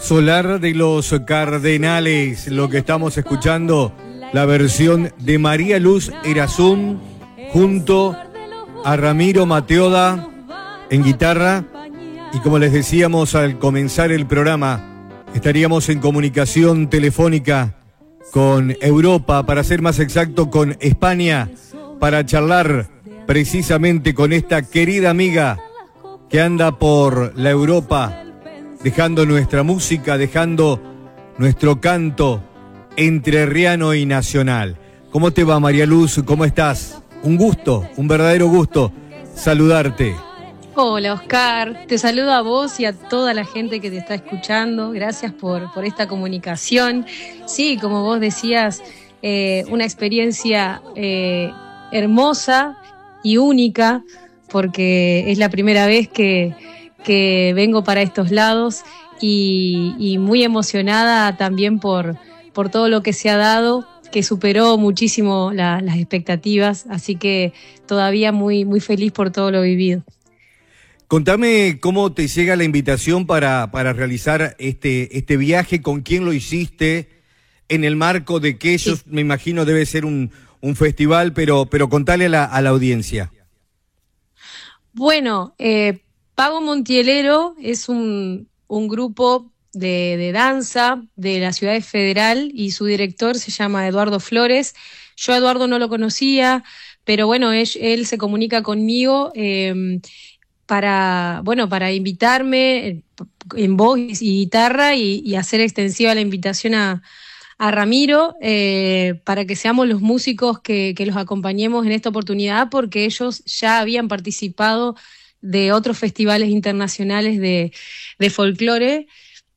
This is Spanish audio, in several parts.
Solar de los Cardenales, lo que estamos escuchando, la versión de María Luz Erasum junto a Ramiro Mateoda en guitarra. Y como les decíamos al comenzar el programa, estaríamos en comunicación telefónica con Europa, para ser más exacto con España, para charlar precisamente con esta querida amiga que anda por la Europa, dejando nuestra música, dejando nuestro canto entrerriano y nacional. ¿Cómo te va, María Luz? ¿Cómo estás? Un gusto, un verdadero gusto saludarte. Hola, Oscar. Te saludo a vos y a toda la gente que te está escuchando. Gracias por esta comunicación. Sí, como vos decías, una experiencia hermosa y única, porque es la primera vez que vengo para estos lados y muy emocionada también por todo lo que se ha dado, que superó muchísimo las expectativas, así que todavía muy, muy feliz por todo lo vivido. Contame cómo te llega la invitación para realizar este viaje, con quién lo hiciste, en el marco de que ellos, sí, me imagino debe ser un festival, pero contale a la audiencia. Bueno, Pago Montielero es un grupo de danza de la Ciudad Federal y su director se llama Eduardo Flores. Yo a Eduardo no lo conocía, pero bueno, él se comunica conmigo para invitarme en voz y guitarra y hacer extensiva la invitación a Ramiro para que seamos los músicos que los acompañemos en esta oportunidad, porque ellos ya habían participado de otros festivales internacionales de folclore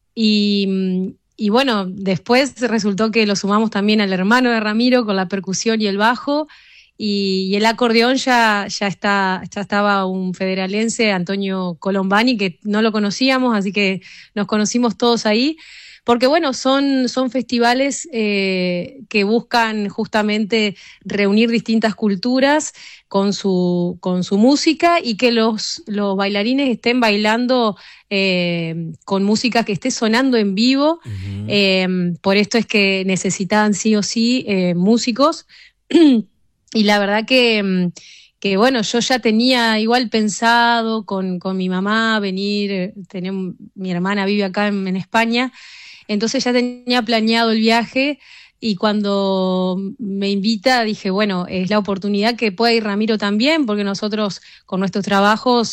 y bueno, después resultó que lo sumamos también al hermano de Ramiro con la percusión y el bajo, y el acordeón ya estaba un federalense, Antonio Colombani, que no lo conocíamos, así que nos conocimos todos ahí. Porque bueno, son festivales que buscan justamente reunir distintas culturas con su música, y que los bailarines estén bailando con música que esté sonando en vivo. Uh-huh. Por esto es que necesitaban sí o sí músicos. Y la verdad que bueno, yo ya tenía igual pensado con mi mamá venir, mi hermana vive acá en España. Entonces ya tenía planeado el viaje, y cuando me invita dije, bueno, es la oportunidad que pueda ir Ramiro también, porque nosotros con nuestros trabajos,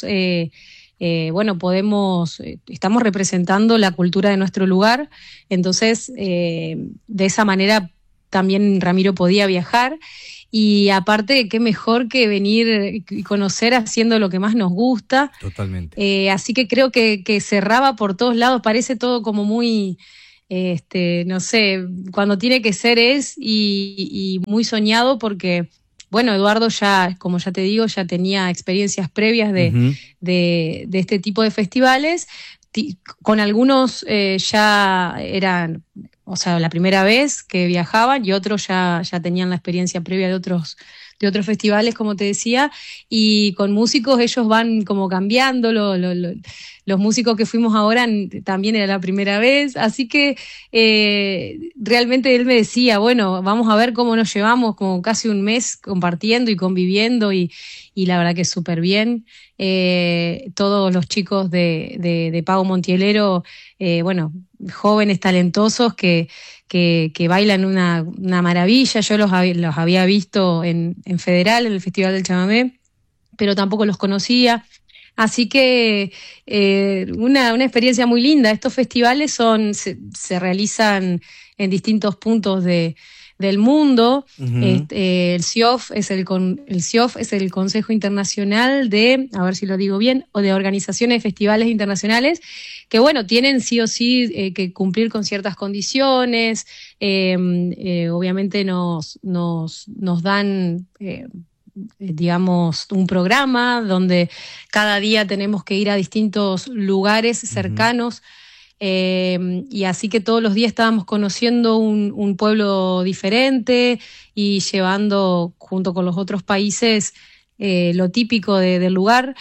estamos representando la cultura de nuestro lugar. Entonces, de esa manera también Ramiro podía viajar. Y aparte, qué mejor que venir y conocer haciendo lo que más nos gusta. Totalmente. Así que creo que cerraba por todos lados, parece todo como muy... no sé, cuando tiene que ser y muy soñado, porque bueno, Eduardo ya, como ya te digo, ya tenía experiencias previas de este tipo de festivales, con algunos ya eran, o sea, la primera vez que viajaban, y otros ya tenían la experiencia previa de otros festivales, como te decía, y con músicos ellos van como cambiando, los músicos que fuimos ahora también era la primera vez, así que realmente él me decía, bueno, vamos a ver cómo nos llevamos, como casi un mes compartiendo y conviviendo, y la verdad que es súper bien. Todos los chicos de Pago Montielero, bueno, jóvenes talentosos que bailan una maravilla. Yo los había visto en Federal, en el Festival del Chamamé, pero tampoco los conocía. Así que una experiencia muy linda. Estos festivales se realizan en distintos puntos del mundo. Uh-huh. El CIOF es el Consejo Internacional de, a ver si lo digo bien, o de Organizaciones de Festivales Internacionales, que bueno, tienen sí o sí que cumplir con ciertas condiciones. Obviamente nos dan digamos, un programa donde cada día tenemos que ir a distintos lugares cercanos. Y así que todos los días estábamos conociendo un pueblo diferente y llevando junto con los otros países lo típico del lugar.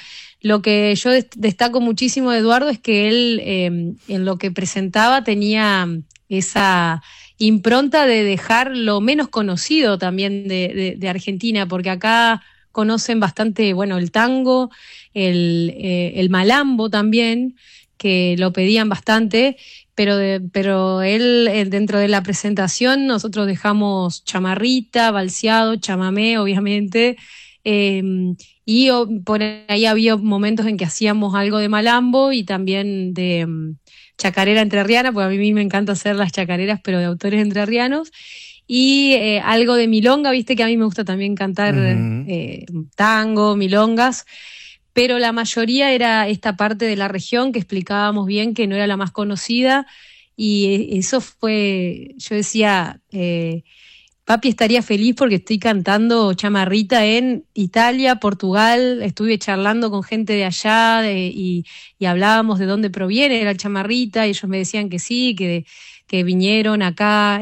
lo que yo destaco muchísimo de Eduardo es que él en lo que presentaba tenía esa impronta de dejar lo menos conocido también de Argentina, porque acá conocen bastante, bueno, el tango, el malambo también, que lo pedían bastante, pero él, dentro de la presentación, nosotros dejamos chamarrita, balseado, chamamé, obviamente, eh, por ahí había momentos en que hacíamos algo de malambo y también de chacarera entrerriana, porque a mí me encanta hacer las chacareras, pero de autores entrerrianos, y algo de milonga, viste que a mí me gusta también cantar tango, milongas, pero la mayoría era esta parte de la región que explicábamos bien que no era la más conocida, y eso fue, yo decía, papi estaría feliz porque estoy cantando chamarrita en Italia, Portugal, estuve charlando con gente de allá y hablábamos de dónde proviene la chamarrita, y ellos me decían que sí, que vinieron acá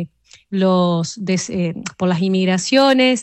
por las inmigraciones,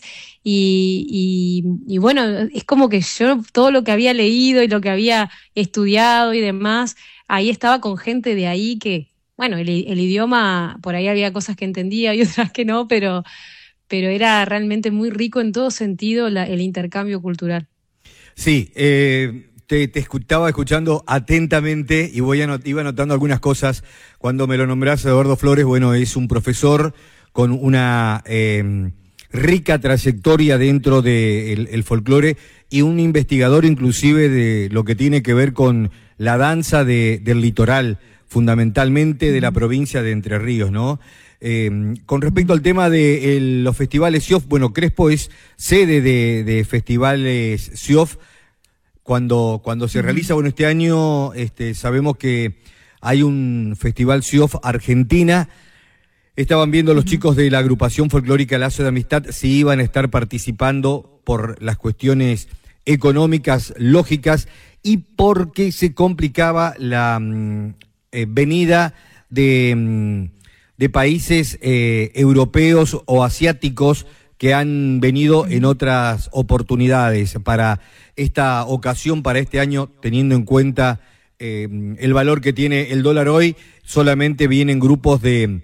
y bueno, es como que yo todo lo que había leído y lo que había estudiado y demás, ahí estaba con gente de ahí que, bueno, el idioma, por ahí había cosas que entendía y otras que no, pero era realmente muy rico en todo sentido el intercambio cultural. Sí, te estaba escuchando atentamente y iba anotando algunas cosas. Cuando me lo nombrás, Eduardo Flores, bueno, es un profesor con una rica trayectoria dentro del folclore y un investigador inclusive de lo que tiene que ver con la danza del litoral, fundamentalmente de la provincia de Entre Ríos, ¿no? Con respecto al tema de los festivales SIOF, bueno, Crespo es sede de festivales SIOF. Cuando se realiza, bueno, este año sabemos que hay un festival SIOF Argentina. Estaban viendo los chicos de la agrupación folclórica Lazo de Amistad si iban a estar participando por las cuestiones económicas, lógicas, y porque se complicaba la venida de países europeos o asiáticos que han venido en otras oportunidades. Para esta ocasión, para este año, teniendo en cuenta el valor que tiene el dólar hoy, solamente vienen grupos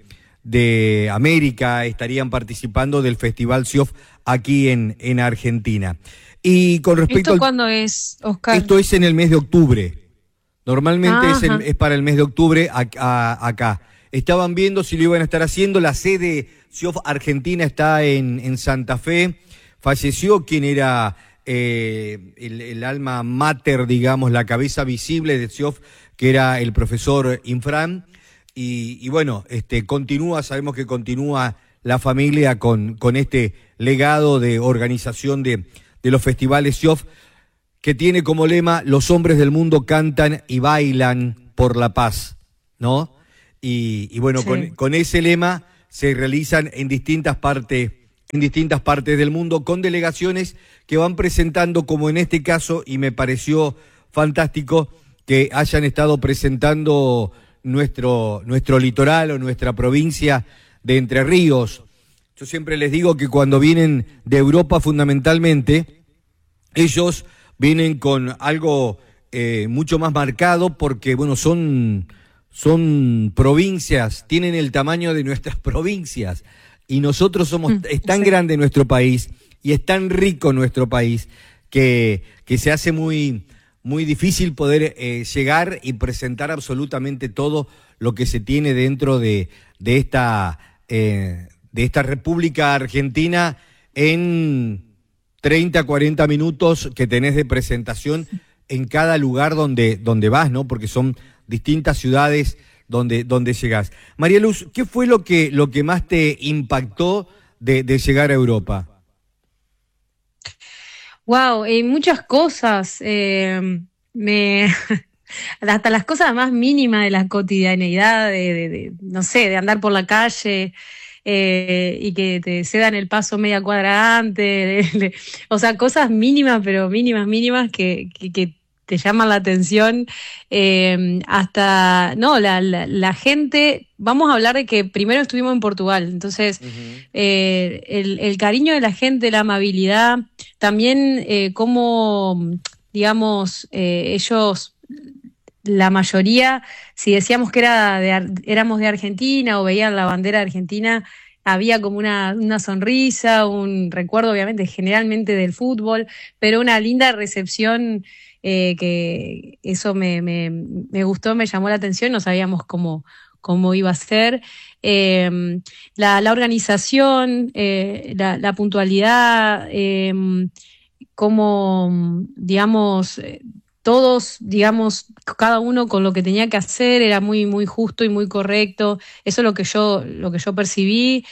de América, estarían participando del Festival SIOF aquí en Argentina. Y con respecto ¿Esto cuándo es, Oscar? Esto es en el mes de octubre. Normalmente es para el mes de octubre acá. Estaban viendo si lo iban a estar haciendo. La sede SIOF Argentina está en Santa Fe. Falleció quien era el alma mater, digamos, la cabeza visible de SIOF, que era el profesor Infran. Y bueno, sabemos que continúa la familia con este legado de organización de los festivales SIOF, que tiene como lema: los hombres del mundo cantan y bailan por la paz, ¿no? Y bueno, sí, con ese lema se realizan en distintas partes del mundo, con delegaciones que van presentando, como en este caso, y me pareció fantástico que hayan estado presentando nuestro litoral o nuestra provincia de Entre Ríos. Yo siempre les digo que cuando vienen de Europa, fundamentalmente, ellos vienen con algo mucho más marcado, porque bueno, son provincias, tienen el tamaño de nuestras provincias, y nosotros es tan grande nuestro país y es tan rico nuestro país que se hace muy difícil poder llegar y presentar absolutamente todo lo que se tiene dentro de esta República Argentina en 30, 40 minutos que tenés de presentación en cada lugar donde vas, ¿no? Porque son distintas ciudades donde llegás. María Luz, ¿qué fue lo que más te impactó de llegar a Europa? Wow, muchas cosas. Hasta las cosas más mínimas de la cotidianeidad, no sé, de andar por la calle y que te cedan el paso media cuadra antes, o sea, cosas mínimas, pero mínimas que te llaman la atención, hasta, no, la gente. Vamos a hablar de que primero estuvimos en Portugal, entonces el cariño de la gente, la amabilidad, también cómo digamos, ellos, la mayoría, si decíamos que éramos de Argentina o veían la bandera de Argentina, había como una sonrisa, un recuerdo obviamente generalmente del fútbol, pero una linda recepción, que eso me gustó, me llamó la atención, no sabíamos cómo iba a ser. La organización, la puntualidad, cómo, digamos, todos, digamos, cada uno con lo que tenía que hacer era muy, muy justo y muy correcto. Eso es lo que yo percibí.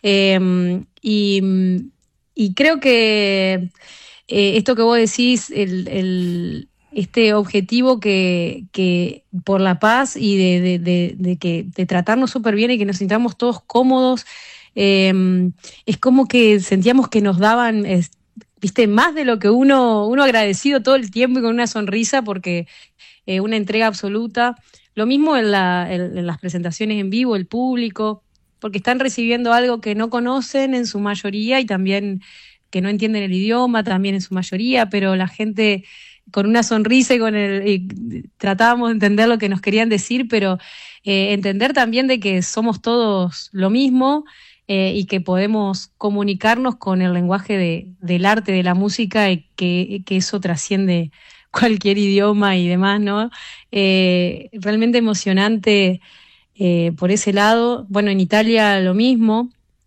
Y creo que esto que vos decís, este objetivo que por la paz y de tratarnos súper bien y que nos sintamos todos cómodos, es como que sentíamos que nos daban, viste, más de lo que uno agradecido todo el tiempo y con una sonrisa porque una entrega absoluta. Lo mismo en las presentaciones en vivo, el público, porque están recibiendo algo que no conocen en su mayoría y también que no entienden el idioma también en su mayoría, pero la gente con una sonrisa y tratábamos de entender lo que nos querían decir, pero entender también de que somos todos lo mismo, y que podemos comunicarnos con el lenguaje del arte, de la música, y que eso trasciende cualquier idioma y demás, ¿no? Realmente emocionante por ese lado. Bueno, en Italia lo mismo.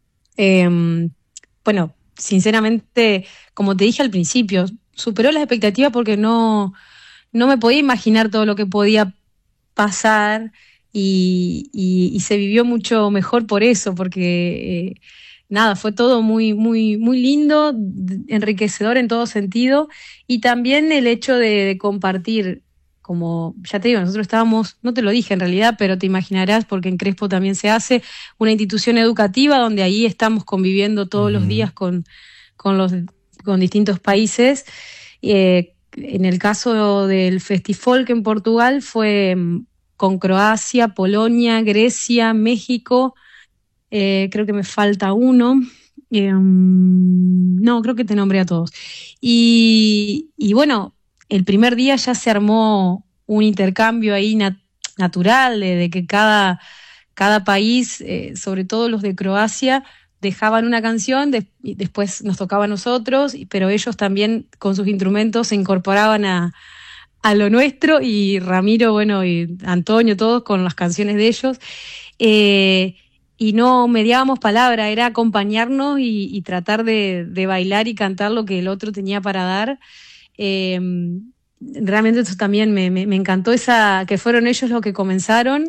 Bueno, sinceramente, como te dije al principio, superó las expectativas porque no me podía imaginar todo lo que podía pasar y se vivió mucho mejor por eso, porque nada, fue todo muy, muy, muy lindo, enriquecedor en todo sentido, y también el hecho de compartir, como ya te digo, nosotros estábamos, no te lo dije en realidad, pero te imaginarás, porque en Crespo también se hace una institución educativa donde ahí estamos conviviendo todos los días con los con distintos países. En el caso del Festifolk en Portugal fue con Croacia, Polonia, Grecia, México, creo que me falta uno. No, creo que te nombré a todos. Y bueno, el primer día ya se armó un intercambio ahí natural de que cada país, sobre todo los de Croacia, dejaban una canción y después nos tocaba a nosotros, pero ellos también con sus instrumentos se incorporaban a lo nuestro, y Ramiro, bueno, y Antonio, todos con las canciones de ellos. Eh, y no mediábamos palabra, era acompañarnos y tratar de bailar y cantar lo que el otro tenía para dar. Eh, Realmente eso también me encantó, que fueron ellos los que comenzaron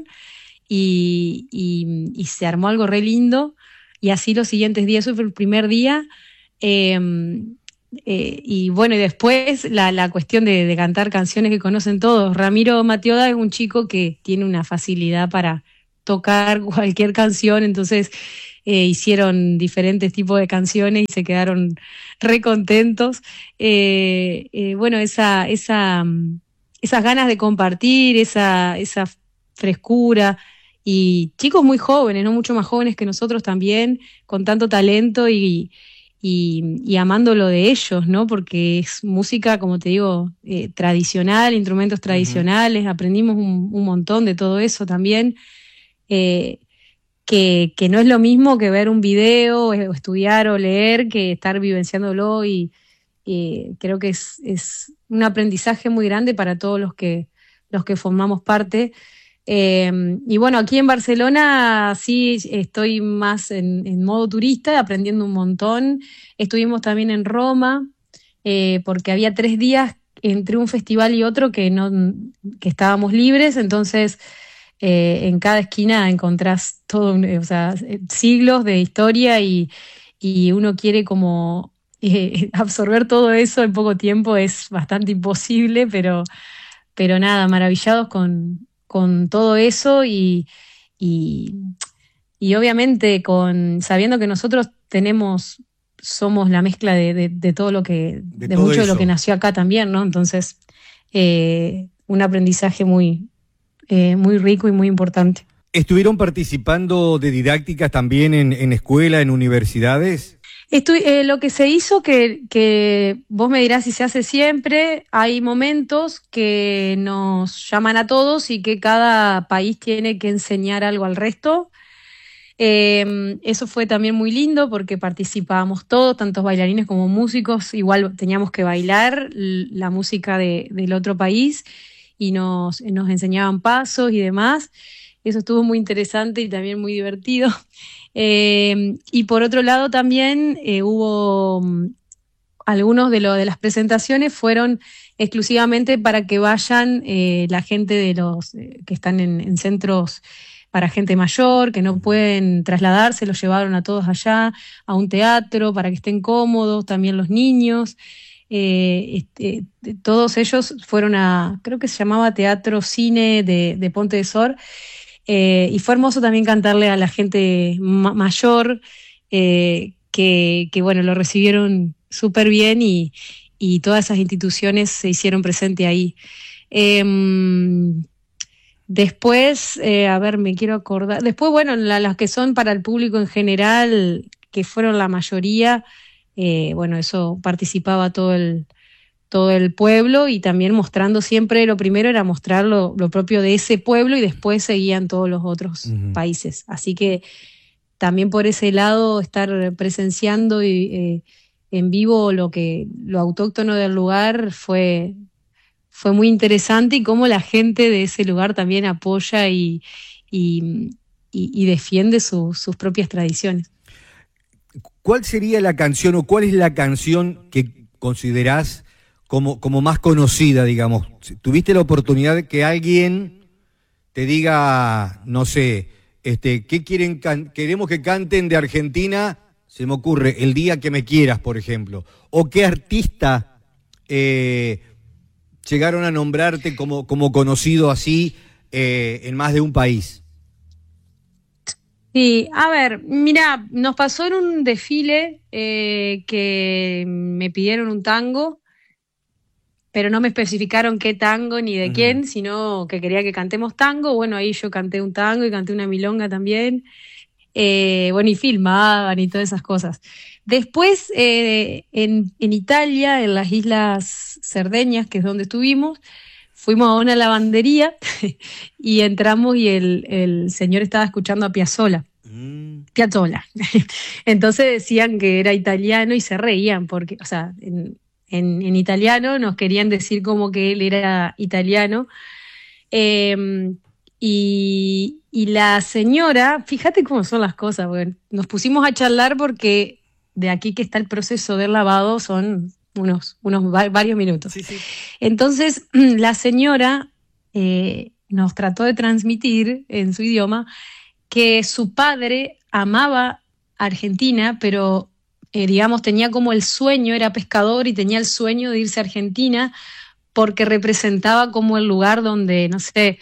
y se armó algo re lindo. Y así los siguientes días, eso fue el primer día. eh, y bueno, y después la cuestión de cantar canciones que conocen todos. Ramiro Matioda es un chico que tiene una facilidad para tocar cualquier canción, entonces hicieron diferentes tipos de canciones y se quedaron re contentos. Bueno, esas ganas de compartir, esa frescura, y chicos muy jóvenes, no mucho más jóvenes que nosotros también, con tanto talento y amando lo de ellos, ¿no? Porque es música, como te digo, tradicional, instrumentos tradicionales, aprendimos un montón de todo eso también, eh, que no es lo mismo que ver un video o estudiar o leer que estar vivenciándolo, y creo que es un aprendizaje muy grande para todos los que formamos parte. Y bueno, aquí en Barcelona sí estoy más en modo turista, aprendiendo un montón. Estuvimos también en Roma, porque había 3 días entre un festival y otro que estábamos libres, entonces en cada esquina encontrás todo, o sea, siglos de historia, y uno quiere como absorber todo eso en poco tiempo. Es bastante imposible, pero nada, maravillados con todo eso, y, y obviamente sabiendo que nosotros somos la mezcla de todo De de todo mucho de lo que eso. nació acá también, ¿no? Entonces, un aprendizaje muy rico y muy importante. ¿Estuvieron participando de didácticas también en escuela, en universidades? Lo que se hizo, que vos me dirás si se hace siempre, hay momentos que nos llaman a todos y que cada país tiene que enseñar algo al resto. Eso fue también muy lindo porque participábamos todos, tantos bailarines como músicos, igual teníamos que bailar la música del otro país y nos enseñaban pasos y demás. Eso estuvo muy interesante y también muy divertido. Y por otro lado también hubo algunos de las presentaciones fueron exclusivamente para que vayan la gente de los que están en centros para gente mayor, que no pueden trasladarse, los llevaron a todos allá, a un teatro, para que estén cómodos, también los niños. Todos ellos fueron creo que se llamaba Teatro Cine de Ponte de Sor, y fue hermoso también cantarle a la gente mayor, bueno, lo recibieron súper bien y todas esas instituciones se hicieron presente ahí. Después, a ver, me quiero acordar. Después, bueno, las que son para el público en general, que fueron la mayoría, bueno, eso participaba todo el pueblo y también mostrando siempre, lo primero era mostrar lo propio de ese pueblo y después seguían todos los otros países. Así que también por ese lado estar presenciando en vivo lo autóctono del lugar fue muy interesante y cómo la gente de ese lugar también apoya y defiende sus propias tradiciones. ¿Cuál sería la canción o cuál es la canción que considerás como más conocida, digamos? ¿Tuviste la oportunidad de que alguien te diga, no sé, qué queremos que canten de Argentina? Se me ocurre, El día que me quieras, por ejemplo. ¿O qué artista llegaron a nombrarte como conocido así en más de un país? Sí, a ver, mira, nos pasó en un desfile que me pidieron un tango, pero no me especificaron qué tango ni de quién, sino que quería que cantemos tango. Bueno, ahí yo canté un tango y canté una milonga también. Bueno, y filmaban y todas esas cosas. Después, en Italia, en las Islas Cerdeñas, que es donde estuvimos, fuimos a una lavandería y entramos y el señor estaba escuchando a Piazzolla. Piazzolla. Entonces decían que era italiano y se reían, porque, o sea, en italiano nos querían decir como que él era italiano. Y la señora, fíjate cómo son las cosas, porque nos pusimos a charlar porque de aquí que está el proceso del lavado son varios minutos. Sí, sí. Entonces, la señora nos trató de transmitir en su idioma que su padre amaba Argentina, pero digamos tenía como el sueño, era pescador y tenía el sueño de irse a Argentina porque representaba como el lugar donde, no sé,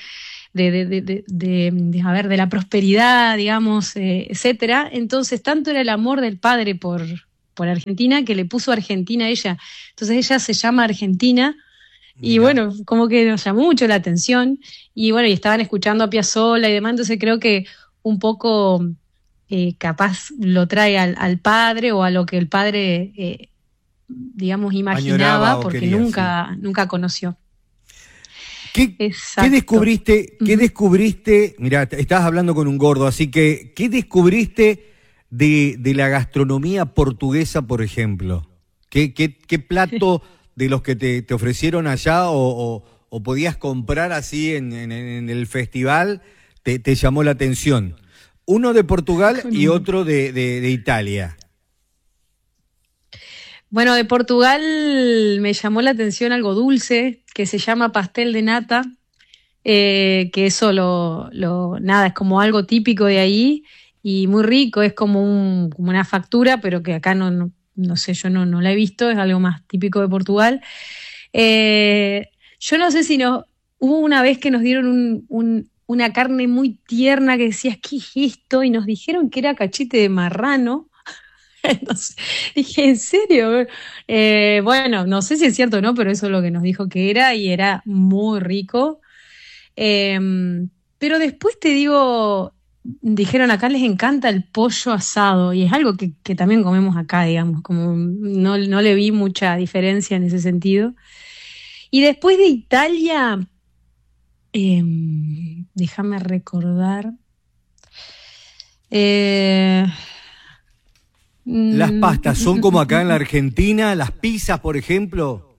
de la prosperidad, digamos, etcétera. Entonces, tanto era el amor del padre por Argentina que le puso Argentina a ella. Entonces, ella se llama Argentina y bueno, como que nos llamó mucho la atención y bueno, y estaban escuchando a Piazzolla y demás, entonces creo que un poco capaz lo trae al padre o a lo que el padre, digamos, imaginaba porque quería, nunca conoció. ¿Qué descubriste? ¿Qué descubriste? Mirá, estabas hablando con un gordo, así que ¿qué descubriste de la gastronomía portuguesa, por ejemplo? ¿Qué plato de los que te ofrecieron allá o podías comprar así en el festival te llamó la atención? Uno de Portugal y otro de Italia. Bueno, de Portugal me llamó la atención algo dulce que se llama pastel de nata, que eso nada, es como algo típico de ahí y muy rico, es como una factura, pero que acá no sé, yo no la he visto, es algo más típico de Portugal. Yo no sé si hubo una vez que nos dieron una carne muy tierna que decías, ¿qué es esto? Y nos dijeron que era cachete de marrano. Entonces, dije, ¿en serio? Bueno, no sé si es cierto o no, pero eso es lo que nos dijo que era y era muy rico. Pero después te digo, dijeron acá les encanta el pollo asado y es algo que también comemos acá, digamos, como no le vi mucha diferencia en ese sentido. Y después de Italia, déjame recordar. Eh, Las mm, pastas son como acá en la Argentina, las pizzas, por ejemplo.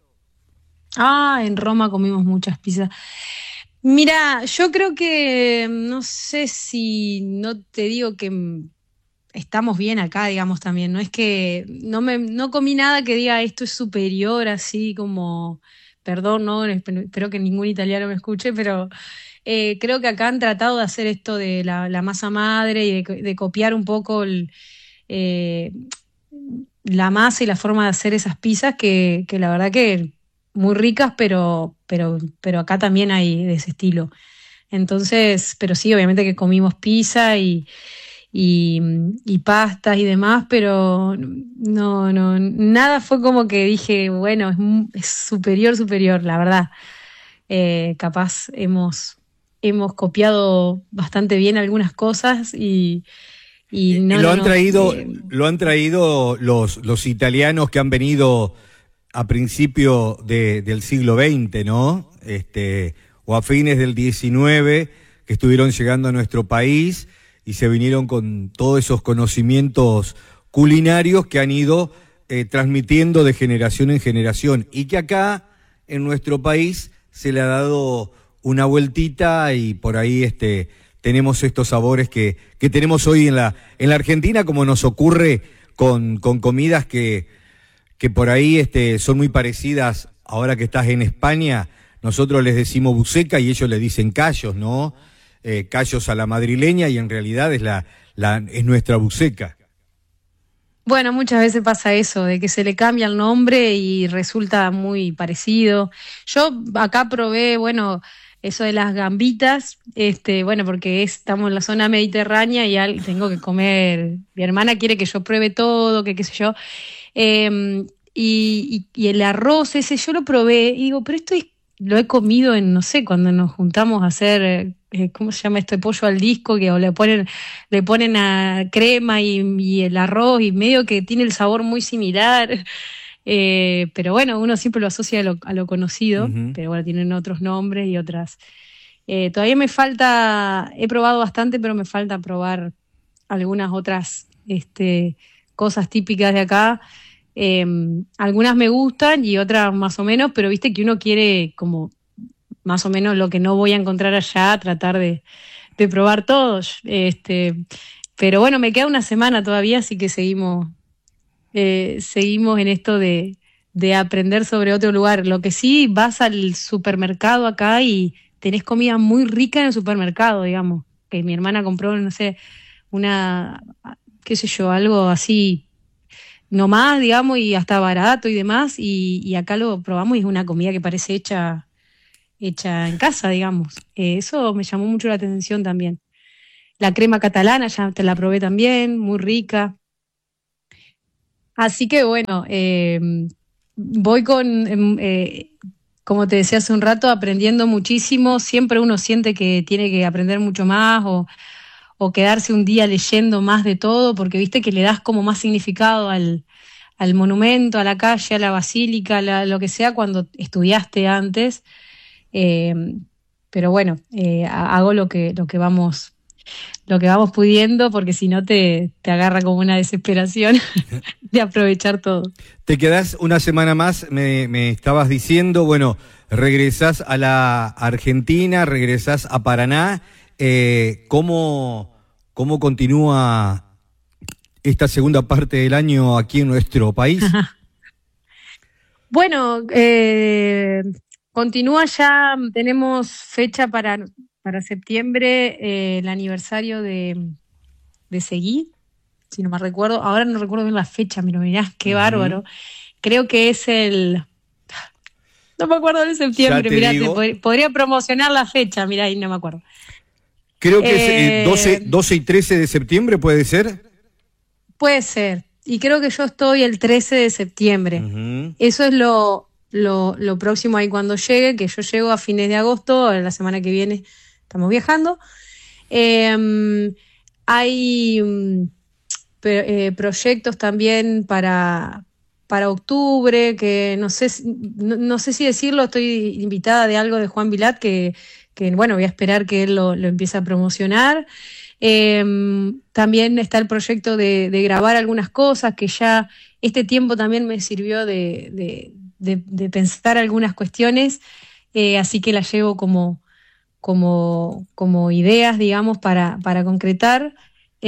en Roma comimos muchas pizzas. Mira, yo creo que, no sé si no te digo que estamos bien acá, digamos también. No es que no comí nada que diga esto es superior, así como, perdón, no, espero que ningún italiano me escuche, pero creo que acá han tratado de hacer esto de la masa madre y de copiar un poco eh, la masa y la forma de hacer esas pizzas que la verdad que muy ricas, pero acá también hay de ese estilo. Entonces, pero sí, obviamente que comimos pizza y, y pastas y demás, pero nada fue como que dije, bueno, es superior, superior, la verdad. Capaz hemos copiado bastante bien algunas cosas y Y no, no, no. lo han traído los italianos que han venido a principio del siglo XX, ¿no? O a fines del XIX, que estuvieron llegando a nuestro país y se vinieron con todos esos conocimientos culinarios que han ido transmitiendo de generación en generación y que acá en nuestro país se le ha dado una vueltita y por ahí tenemos estos sabores que tenemos hoy en la Argentina, como nos ocurre con comidas que por ahí son muy parecidas. Ahora que estás en España, nosotros les decimos buceca y ellos le dicen callos, ¿no? Callos a la madrileña y en realidad es nuestra buceca. Bueno, muchas veces pasa eso, de que se le cambia el nombre y resulta muy parecido. Yo acá probé, bueno, eso de las gambitas, bueno, porque estamos en la zona mediterránea y tengo que comer. Mi hermana quiere que yo pruebe todo, que qué sé yo. Y el arroz ese yo lo probé y digo, pero lo he comido en, no sé, cuando nos juntamos a hacer, ¿cómo se llama esto? Pollo al disco, que o le ponen a crema y el arroz y medio que tiene el sabor muy similar. Pero bueno, uno siempre lo asocia a lo conocido, Ujú. pero bueno, tienen otros nombres y otras. Todavía me falta, he probado bastante, pero me falta probar algunas otras cosas típicas de acá. Eh, Algunas me gustan y otras más o menos, pero viste que uno quiere como más o menos lo que no voy a encontrar allá, tratar de probar todos. Pero bueno, me queda una semana todavía, así que seguimos en esto de aprender sobre otro lugar. Lo que sí, vas al supermercado acá y tenés comida muy rica en el supermercado, digamos. Que mi hermana compró, no sé, una, qué sé yo, algo así nomás, digamos, y hasta barato y demás. Y acá lo probamos y es una comida que parece hecha en casa, digamos. Eso me llamó mucho la atención también. La crema catalana, ya te la probé también, muy rica. Así que bueno, voy como te decía hace un rato, aprendiendo muchísimo. Siempre uno siente que tiene que aprender mucho más o quedarse un día leyendo más de todo, porque viste que le das como más significado al monumento, a la calle, a la basílica, lo que sea, cuando estudiaste antes. Eh, pero bueno, hago lo que vamos pudiendo, porque si no te agarra como una desesperación de aprovechar todo. Te quedás una semana más, me estabas diciendo, bueno, regresás a la Argentina, regresás a Paraná. ¿Cómo continúa esta segunda parte del año aquí en nuestro país? Bueno, continúa ya, tenemos fecha para septiembre, el aniversario de Seguí, si no me recuerdo. Ahora no recuerdo bien la fecha, me lo mirás, qué Ujú. bárbaro. Creo que es no me acuerdo de Ya septiembre, te mirá, digo, podría promocionar la fecha, mirá, y no me acuerdo. creo que es Eh, 12 y 13 de septiembre, ¿puede ser? Puede ser. Y creo que yo estoy el 13 de septiembre. Ujú. Eso es lo próximo ahí cuando llegue, que yo llego a fines de agosto, la semana que viene estamos viajando. Eh, hay proyectos también para octubre, que no sé, no sé si decirlo, estoy invitada de algo de Juan Vilat, que bueno, voy a esperar que él lo empiece a promocionar. También está el proyecto de grabar algunas cosas, que ya este tiempo también me sirvió de pensar algunas cuestiones, así que las llevo como ideas, digamos, para concretar.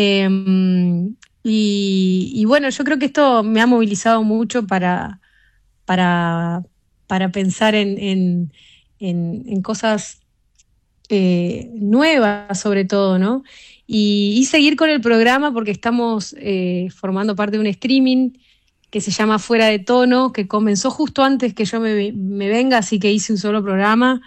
Y bueno, yo creo que esto me ha movilizado mucho para pensar en cosas nuevas, sobre todo, ¿no? Y seguir con el programa, porque estamos formando parte de un streaming que se llama Fuera de Tono, que comenzó justo antes que yo me venga, así que hice un solo programa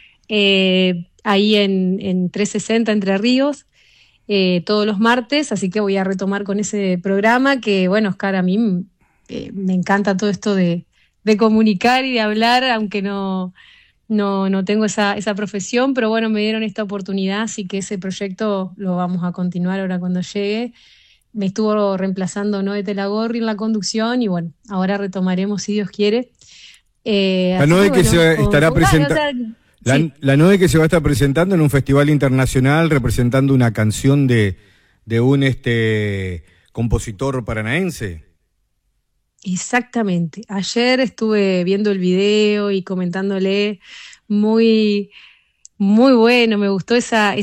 ahí en 360 Entre Ríos, todos los martes, así que voy a retomar con ese programa que, bueno, Oscar, a mí me encanta todo esto de comunicar y de hablar, aunque no tengo esa profesión, pero bueno, me dieron esta oportunidad, así que ese proyecto lo vamos a continuar ahora cuando llegue. Me estuvo reemplazando Noé Telagorri en la conducción y bueno, ahora retomaremos si Dios quiere. La Noé que se estará presentando. La Noé que se va a estar presentando en un festival internacional representando una canción de un compositor paranaense. Exactamente. Ayer estuve viendo el video y comentándole, muy, muy bueno, me gustó esa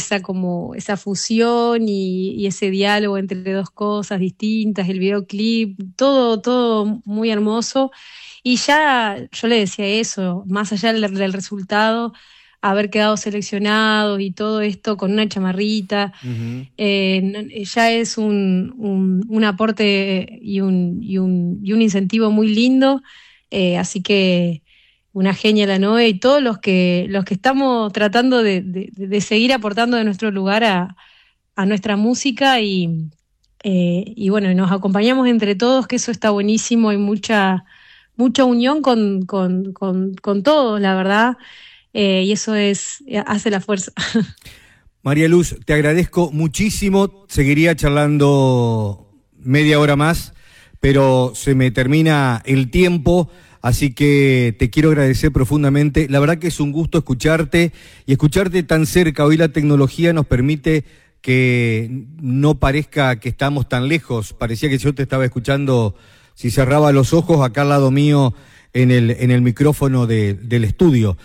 fusión y ese diálogo entre dos cosas distintas, el videoclip, todo muy hermoso. Y ya yo le decía eso, más allá del resultado, haber quedado seleccionados y todo esto con una chamarrita, ya es un aporte y un incentivo muy lindo, así que una genia la Noe y todos los que estamos tratando de seguir aportando de nuestro lugar a nuestra música y bueno, nos acompañamos entre todos, que eso está buenísimo, hay mucha unión con todos, la verdad. Y eso hace la fuerza. María Luz, te agradezco muchísimo. Seguiría charlando media hora más, pero se me termina el tiempo, así que te quiero agradecer profundamente. La verdad que es un gusto escucharte y escucharte tan cerca. Hoy la tecnología nos permite que no parezca que estamos tan lejos. Parecía que yo te estaba escuchando, si cerraba los ojos, acá al lado mío en el micrófono del estudio.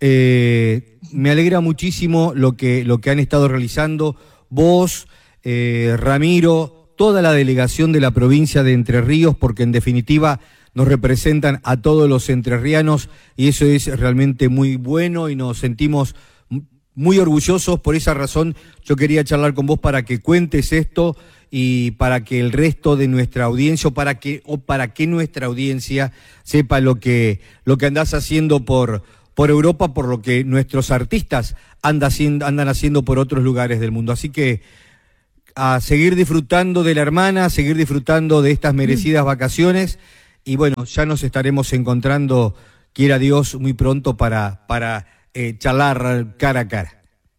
Me alegra muchísimo lo que han estado realizando vos, Ramiro, toda la delegación de la provincia de Entre Ríos, porque en definitiva nos representan a todos los entrerrianos y eso es realmente muy bueno y nos sentimos muy orgullosos. Por esa razón yo quería charlar con vos para que cuentes esto y para que el resto de nuestra audiencia, para que nuestra audiencia sepa lo que andás haciendo por Europa, por lo que nuestros artistas andan haciendo por otros lugares del mundo. Así que a seguir disfrutando de la hermana, a seguir disfrutando de estas merecidas vacaciones y bueno, ya nos estaremos encontrando, quiera Dios, muy pronto para charlar cara a cara.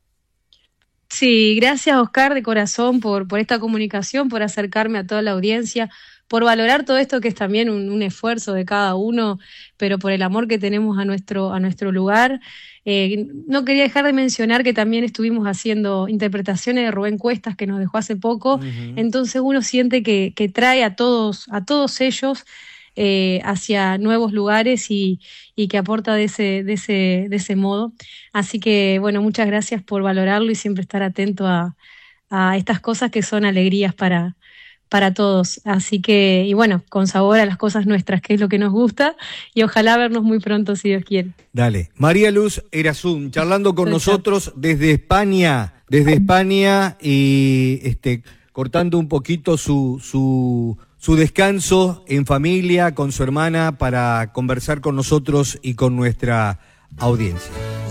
Sí, gracias Oscar, de corazón por esta comunicación, por acercarme a toda la audiencia, por valorar todo esto que es también un esfuerzo de cada uno, pero por el amor que tenemos a nuestro lugar. No quería dejar de mencionar que también estuvimos haciendo interpretaciones de Rubén Cuestas, que nos dejó hace poco, entonces uno siente que trae a todos ellos hacia nuevos lugares y que aporta de ese modo. Así que, bueno, muchas gracias por valorarlo y siempre estar atento a estas cosas que son alegrías para todos. Así que, y bueno, con sabor a las cosas nuestras, que es lo que nos gusta, y ojalá vernos muy pronto, si Dios quiere. Dale. María Luz Erasum, charlando con nosotros desde España y cortando un poquito su descanso en familia, con su hermana, para conversar con nosotros y con nuestra audiencia.